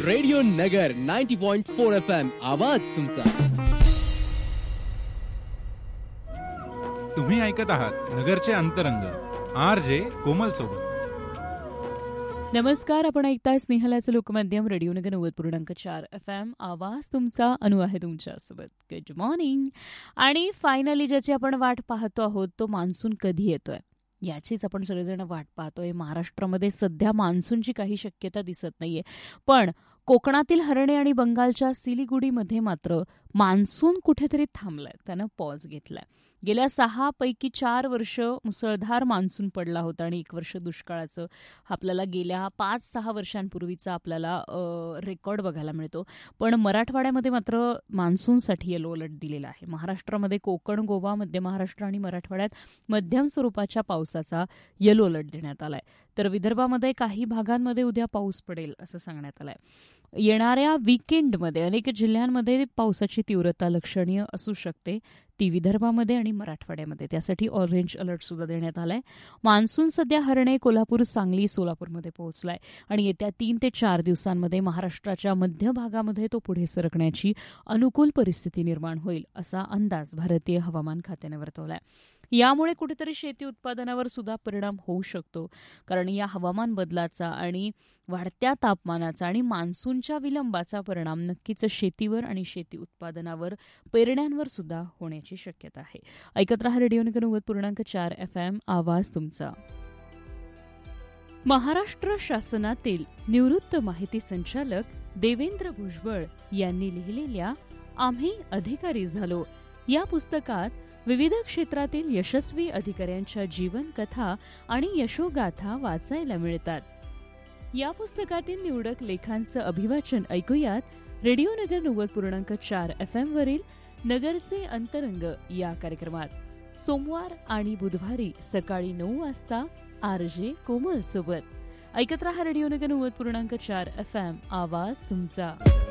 Radio नगर 90.4 FM आवाज तुमचा. तुम्ही ऐकत आहात नगरचे अंतरंग RJ कोमल सोबत. नमस्कार, आपण ऐकताय स्नेहलाचं लोकमाध्यम रेडिओ नगर 90.4 FM आवाज तुमचा. अनु आहे तुमच्यासोबत. Good morning. आणि फायनली ज्याची आपण वाट पाहतो आहोत तो मान्सून कधी येतोय याचीच आपण सगळेजण वाट पाहतोय. महाराष्ट्रामध्ये सध्या मान्सूनची काही शक्यता दिसत नाहीये, पण कोकणातील हरणे आणि बंगालच्या सिलिगुडीमध्ये मात्र मान्सून कुठेतरी थांबलाय, त्यानं पॉज घेतलाय. गेल्या 6 पैकी 4 वर्ष मुसळधार मान्सून पडला होता आणि 1 वर्ष दुष्काळाचं आपल्याला गेल्या 5-6 वर्षांपूर्वीचा आपल्याला रेकॉर्ड बघायला मिळतो. पण मराठवाड्यामध्ये मात्र मान्सूनसाठी येलो अलर्ट दिलेला आहे. महाराष्ट्रामध्ये कोकण, गोवा, मध्य महाराष्ट्र आणि मराठवाड्यात मध्यम स्वरूपाच्या पावसाचा येलो अलर्ट देण्यात आलाय. तर विदर्भामध्ये काही भागांमध्ये उद्या पाऊस पडेल असं सांगण्यात आलंय. येणाऱ्या वीकेंडमध्ये अनेक जिल्ह्यांमध्ये पावसाची तीव्रता लक्षणीय असू शकते, ती विदर्भामध्ये आणि मराठवाड्यामध्ये. त्यासाठी ऑरेंज अलर्ट सुद्धा देण्यात आलाय. मान्सून सध्या हरणे, कोल्हापूर, सांगली, सोलापूरमध्ये पोहोचलाय आणि येत्या 3 ते 4 दिवसांमध्ये महाराष्ट्राच्या मध्य भागामध्ये तो पुढे सरकण्याची अनुकूल परिस्थिती निर्माण होईल असा अंदाज भारतीय हवामान खात्याने वर्तवलाय. यामुळे कुठेतरी शेती उत्पादनावर सुद्धा परिणाम होऊ शकतो, कारण या हवामान बदलाचा आणि वाढत्या तापमानाचा आणि मान्सूनच्या विलंबाचा परिणाम नक्कीच शेतीवर आणि शेती उत्पादनावर, पेरण्यांवर सुद्धा होण्याची शक्यता आहे. ऐकत रहा रेडिओ नगर 90.4 FM आवाज तुमचा. महाराष्ट्र शासनातील निवृत्त माहिती संचालक देवेंद्र भुजबळ यांनी लिहिलेल्या आम्ही अधिकारी झालो या पुस्तकात विविध क्षेत्रातील यशस्वी अधिकाऱ्यांच्या जीवनकथा आणि यशोगाथा वाचायला मिळतात. या पुस्तकातील निवडक लेखांचं अभिवाचन ऐकूयात रेडिओ नगर 90.4 FM वरील नगरचे अंतरंग या कार्यक्रमात. सोमवार आणि बुधवारी सकाळी 9 वाजता RJ कोमल सोबत. ऐकत रहा रेडिओ नगर 90.4 FM आवाज तुमचा.